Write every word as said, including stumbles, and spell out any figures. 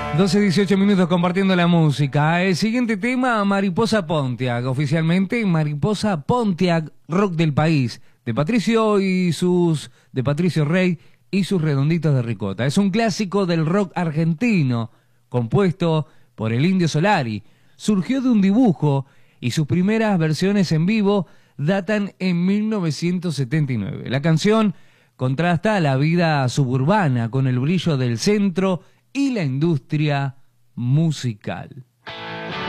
doce dieciocho minutos compartiendo la música. El siguiente tema, Mariposa Pontiac. Oficialmente, Mariposa Pontiac, rock del país. De Patricio y sus... de Patricio Rey y sus redonditos de ricota. Es un clásico del rock argentino, compuesto por el Indio Solari. Surgió de un dibujo y sus primeras versiones en vivo datan en mil novecientos setenta y nueve. La canción contrasta la vida suburbana con el brillo del centro y la industria musical.